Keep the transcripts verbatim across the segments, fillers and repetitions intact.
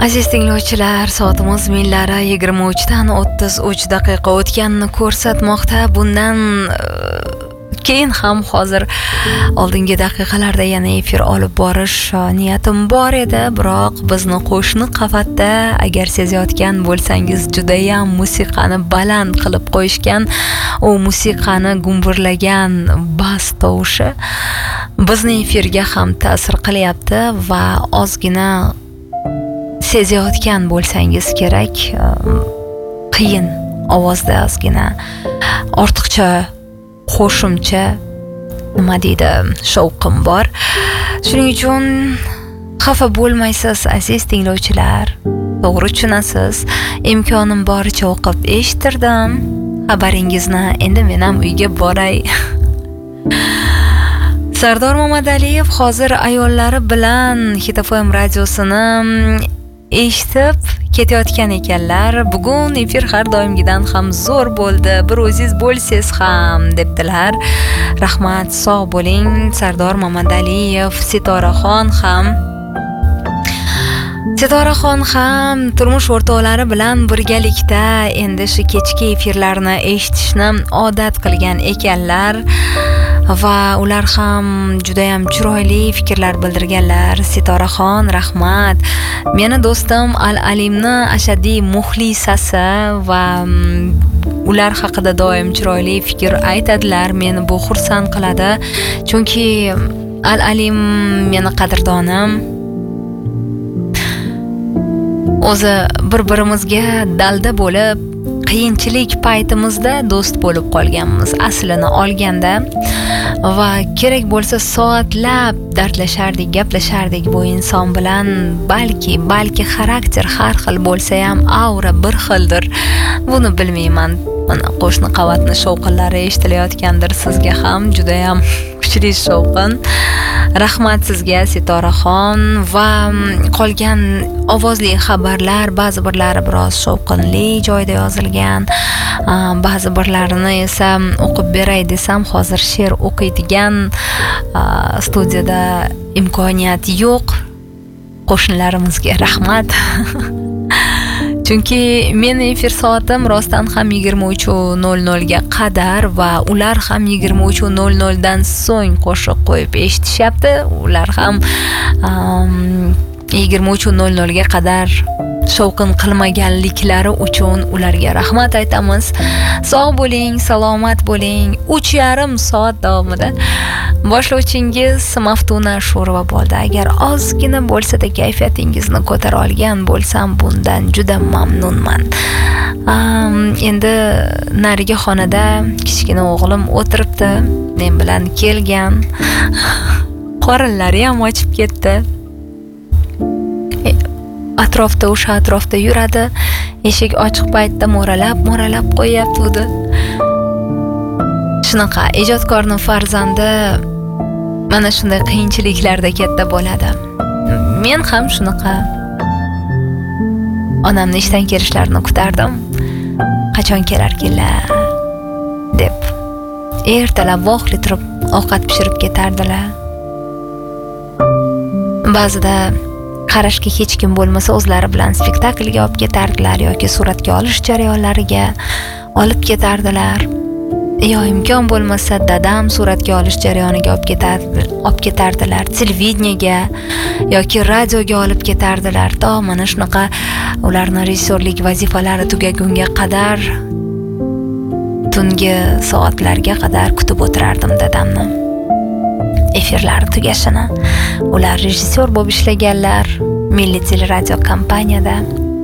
Aziz tinglovchilar, soatimiz millari yigirma uch dan o'ttiz uch daqiqa o'tganini ko'rsatmoqda. Bundan keyin ham hozir oldingi daqiqalarda yana efir olib borish niyatim bor edi, biroq bizni qo'shni qavatda agar sezayotgan bo'lsangiz juda ham musiqani baland qilib qo'yishgan, u musiqani gumburlagan bas tovushi bizni efirga ham ta'sir qilyapti va ozgina sezayotgan bo'lsangiz kerak, qiyin ovozda ozgina ortiqcha qo'shimcha nima deydi shovqin bor. Shuning uchun xafa bo'lmaysiz aziz tinglovchilar, to'g'ri tushunasiz. Imkonim boricha o'qib eshittirdim xabaringizni. Endi men ham uyga boray. Sardor Mamadaliyev hozir ayollari bilan Hit F M radiosini eshitib ketayotgan ekanlar. Bugun efir har doimgidan ham zo'r bo'ldi. Bir o'ziz bo'lsangiz ham debdilar. Rahmat, sog' bo'ling. Sardor Mamadaliyev, Sitoraxon ham Sitoraxon ham turmush o'rtoqlari bilan birgalikda endi shu kechki efirlarni eshitishni odat qilgan ekanlar. Va ular ham juda ham chiroyli fikrlar bildirganlar. Sitoraxon, rahmat. Meni do'stim Al-Alimni ashaddiy muxlisasi va ular haqida doim chiroyli fikr aytadilar. Meni bu xursand qiladi. Chunki Al-Alim meni qadrdonim. O'zi bir-birimizga dalda bo'lib, qiyinchilik paytimizda do'st bo'lib qolganmiz aslini olganda va kerak bo'lsa soatlab dardlashardik, gaplashardik bu inson bilan. Balki balki xarakter har xil bo'lsa ham aura bir xildir. Buni bilmayman. Mana qo'shni qavatni shovqinlari eshitilayotgandir sizga ham, juda ham kuchli shovqin. Rahmat sizga Sitoraxon. Va qolgan ovozli xabarlar, ba'zi birlari biroz shovqinli joyda yozilgan, ba'zi birlarini esa o'qib beray desam hozir she'r o'qiydigan studiyada imkoniyat yo'q. Qo'shnilarimizga rahmat. Chunki meni efir soatim rostdan ham yigirma uch nol nol ga qadar va ular ham yigirma uch nol nol dan so'ng qo'shiq qo'yib eshitishyapti. Ular ham um, yigirma uch nol nol ga qadar shovqin qilmaganliklari uchun ularga rahmat aytamiz. Sog' bo'ling, salomat bo'ling. uch yarim soat davomida boshlovchingiz Maftuna Sho'rova bo'ldi. Agar ozgina bo'lsa-da kayfiyatingizni ko'tara olgan bo'lsam, bundan juda mamnunman. Um, endi narigi xonada kichkina o'g'lim o'tiribdi, men bilan kelgan. Qorinlari ham ochib ketdi. Atrofda o'sha atrofda yuradi. Eshik ochiq paytda mo'ralab, mo'ralab qo'yapti. Shunaqa ijodkorning farzandi mana shunday qiyinchiliklarda katta bo'ladi. Men ham shunaqa onamning ishdan kelishlarini kutardim. Qachon kelarkinlar deb. Ertalab voqli turib ovqat pishirib ketardilar. Ba'zida qarashga hech kim bo'lmasa o'zlari bilan spektaklga olib ketardilar yoki suratga olish jarayonlariga olib ketardilar. Yo imkon bo'lmasa dadam suratga olish jarayoniga olib ketardilar, olib ketardilar, televideniyaga yoki radioga olib ketardilar. To mana shunaqa ularning rejissyorlik vazifalari tugagunga qadar tungi soatlarga qadar kutib o'tirardim dadamni. Efirlar tugashini. Ular rejissyor bo'lib ishlaganlar Milliy teleradio kompaniyada.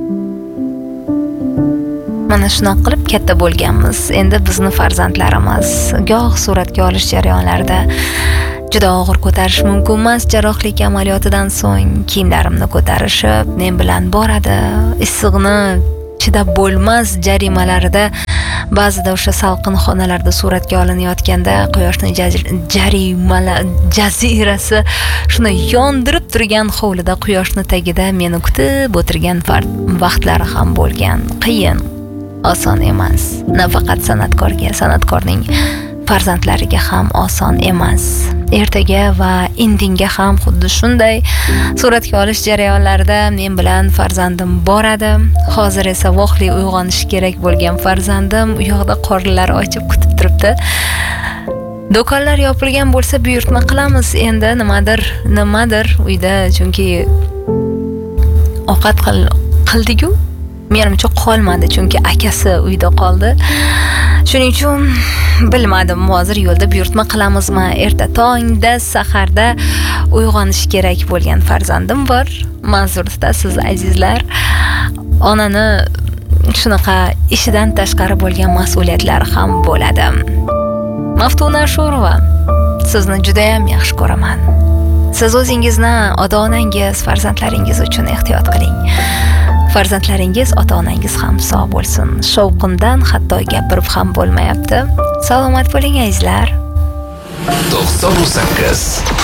Mana shunaqa qilib katta bo'lganmiz. Endi bizni farzandlarimiz goh suratga olish jarayonlarida juda og'ir ko'tarish mumkin emas. Jarrohlik amaliyotidan so'ng kiyimlarimni ko'tarishib, men bilan boradi. Issiqni chidab bo'lmas jarimalarida ba'zida o'sha salqin xonalarda suratga olinayotganda quyoshning jarimalar jazirasi shuni yondirib turgan hovlida quyoshning tagida meni kutib o'tirgan vaqtlari ham bo'lgan. Qiyin, oson emas. Nafaqat san'atkorga, san'atkorning farzandlariga ham oson emas. ertaga va indinga ham xuddi shunday suratga olish jarayonlarida men bilan farzandim boradi. Hozir esa voqli uyg'onishi kerak bo'lgan farzandim u yoqda qornlari ochib kutib turibdi. Do'konlar yopilgan bo'lsa buyurtma qilamiz endi nimadir, nimadir uyda, chunki ovqat qildik-ku. Menimcha qolmadi, chunki akasi uyda qoldi. Shuning uchun bilmadim, hozir yo'lda buyurtma qilamizmi? Erta tongda, saharda uyg'onish kerak bo'lgan farzandim bor. Ma'zur tutasiz azizlar. Onani shunaqa ishidan tashqari bo'lgan mas'uliyatlari ham bo'ladi. Maftuna Ashurova, sizni juda ham yaxshi ko'raman. Siz o'zingizni, ota-onangiz, farzandlaringiz uchun ehtiyot qiling. Farzandlaringiz, ota-onangiz ham sog' bo'lsin. Shovqindan hatto gapirib ham bo'lmayapti. Salomat bo'ling azizlar. to'qson sakkiz